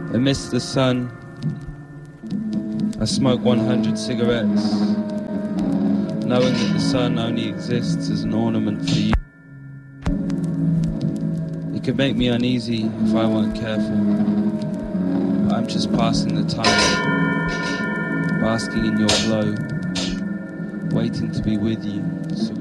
Amidst the sun, I smoke 100 cigarettes, knowing that the sun only exists as an ornament for you. It could make me uneasy if I weren't careful, but I'm just passing the time, basking in your glow, waiting to be with you. So